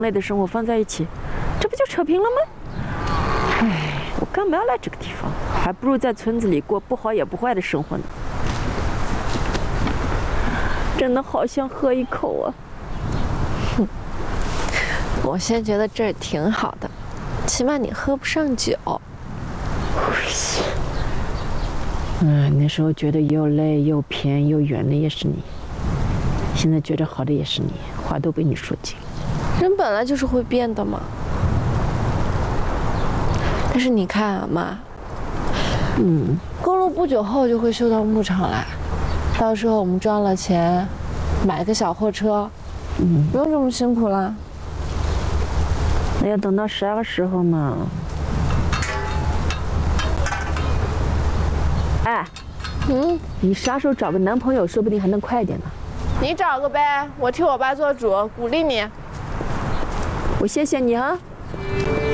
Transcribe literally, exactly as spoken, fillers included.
类的生活放在一起，这不就扯平了吗？唉，我干嘛要来这个地方？还不如在村子里过不好也不坏的生活呢。真的好想喝一口啊！ 哼，我现在觉得这儿挺好的，起码你喝不上酒。 嗯，那时候觉得又累又偏又远的也是你，现在觉得好的也是你，话都被你说尽。 人本来就是会变的嘛。但是你看啊，妈， 嗯， 公路不久后就会修到牧场来，到时候我们赚了钱，买个小货车，嗯，不用这么辛苦了。 那要等到啥个时候嘛？哎，嗯，你啥时候找个男朋友，说不定还能快一点呢。 你找个呗，我替我爸做主，鼓励你。 我谢谢你啊。